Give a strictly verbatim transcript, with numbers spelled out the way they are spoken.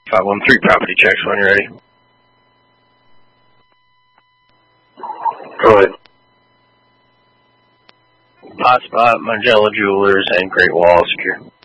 five one three property checks when you're ready. Go ahead. Hotspot, Margiela Jewelers, and Great Wall Secure.